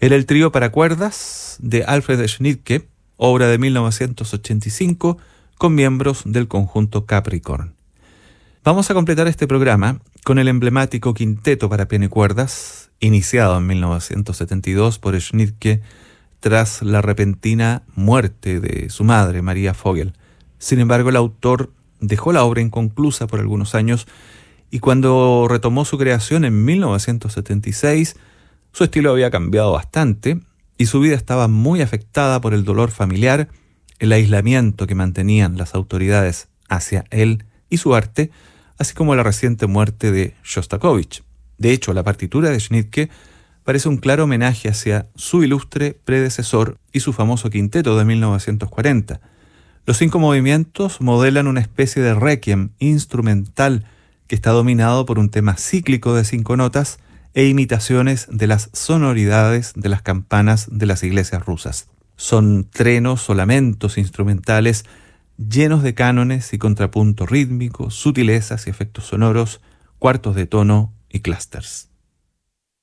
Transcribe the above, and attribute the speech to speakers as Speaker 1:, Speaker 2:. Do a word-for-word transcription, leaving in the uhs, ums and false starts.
Speaker 1: Era el trío para cuerdas de Alfred Schnittke, obra de mil novecientos ochenta y cinco, con miembros del conjunto Capricorn. Vamos a completar este programa con el emblemático quinteto para piano y cuerdas, iniciado en mil novecientos setenta y dos por Schnittke tras la repentina muerte de su madre, María Vogel. Sin embargo, el autor dejó la obra inconclusa por algunos años y cuando retomó su creación en mil novecientos setenta y seis, su estilo había cambiado bastante y su vida estaba muy afectada por el dolor familiar, el aislamiento que mantenían las autoridades hacia él y su arte, así como la reciente muerte de Shostakovich. De hecho, la partitura de Schnittke parece un claro homenaje hacia su ilustre predecesor y su famoso quinteto de mil novecientos cuarenta. Los cinco movimientos modelan una especie de requiem instrumental que está dominado por un tema cíclico de cinco notas e imitaciones de las sonoridades de las campanas de las iglesias rusas. Son trenos o lamentos instrumentales llenos de cánones y contrapunto rítmico, sutilezas y efectos sonoros, cuartos de tono y clusters.